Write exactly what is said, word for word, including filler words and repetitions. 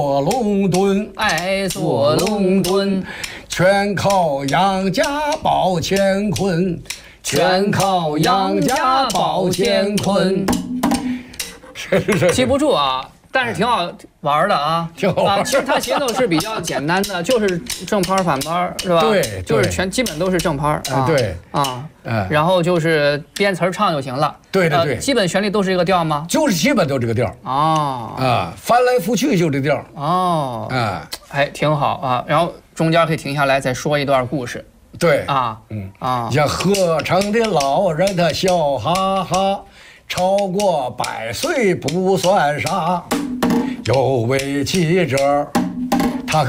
坐龙墩， 哎，坐龙墩， 全靠杨家宝乾坤， 全靠杨家宝乾坤。记不住啊，但是挺好玩的啊， 挺好玩啊。其实它节奏是比较简单的，就是正拍反拍，是吧？ 对， 就是全基本都是正拍啊。 对啊， 嗯， 然后就是编词儿唱就行了。 对对对， 基本旋律都是一个调吗？ 就是基本都这个调。 哦啊，翻来覆去就这调。 哦， 啊， 哎，挺好啊。然后中间可以停下来再说一段故事。 对啊， 嗯啊， 像河城的老人他笑哈哈，超过百岁不算啥。有位记者，他